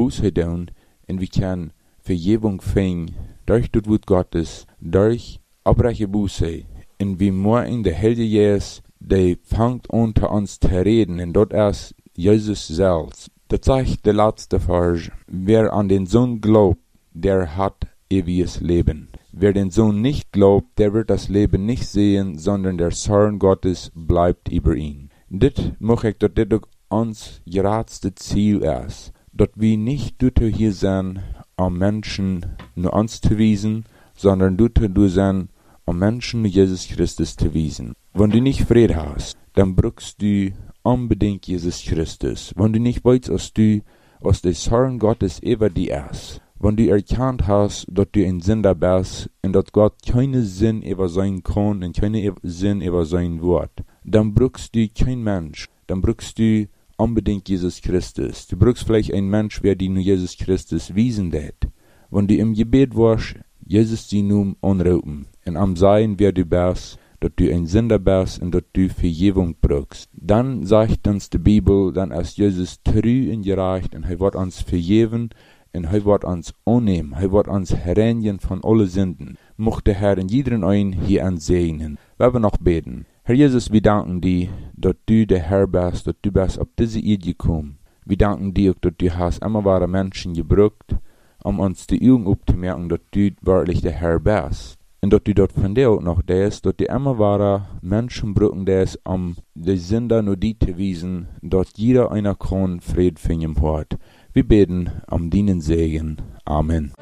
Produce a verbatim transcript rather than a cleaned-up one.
Buße tun und wir können Vergebung finden durch das Wort Gottes, durch abbreche Buße. Und wie morgen der Heilige Geist, der fängt unter uns zu reden, und dort ist Jesus selbst. Das sagt der letzte Vers. Wer an den Sohn glaubt, der hat ewiges Leben. Wer den Sohn nicht glaubt, der wird das Leben nicht sehen, sondern der Zorn Gottes bleibt über ihn. Dit möchte ich, dass das uns geradste Ziel ist, dass wir nicht dort hier sind, um Menschen nur uns zu wiesen, sondern dort du sind, um Menschen nur Jesus Christus zu wiesen. Wenn du nicht Frieden hast, dann brauchst du unbedingt Jesus Christus. Wenn du nicht weißt, dass du aus der Zorn Gottes über die ist, wenn du erkannt hast, dass du ein Sünder bist und dass Gott keinen Sinn über sein kann und keinen Sinn über sein Wort, dann brauchst du kein Mensch, dann brauchst du unbedingt Jesus Christus. Du brauchst vielleicht einen Mensch, wer dir nur Jesus Christus wiesen wird. Wenn du im Gebet warst, Jesus sie nun anrufen und am Sein, wer du bist, dass du ein Sünder bist und dass du Vergebung brauchst. Dann sagt uns die Bibel, dann ist Jesus treu und gerecht und er wird uns vergeben und er wird uns annehmen, er wird uns reinigen von allen Sünden. Mochte der Herr in jedem einen hier ansegnen. Wir werden noch beten. Herr Jesus, wir danken dir, dass du der Herr bist, dass du bist auf diese Erde gekommen. Wir danken dir, dass du hast immer wahre Menschen gebraucht, um uns die Augen aufzumerken, dass du wirklich der Herr bist. Und dass du dort von dir auch noch das, dass die immer wahre Menschen brauchen das, um die Sünder nur die zu wiesen, dass jeder einer kann Fried finden hat. Wir beten um deinen Segen. Amen.